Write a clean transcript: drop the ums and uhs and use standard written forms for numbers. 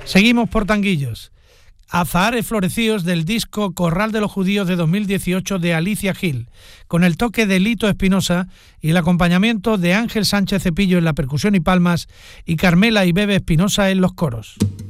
Seguimos por Tanguillos. Azahares florecidos del disco Corral de los Judíos de 2018 de Alicia Gil, con el toque de Lito Espinosa y el acompañamiento de Ángel Sánchez Cepillo en la percusión y palmas y Carmela y Bebe Espinosa en los coros.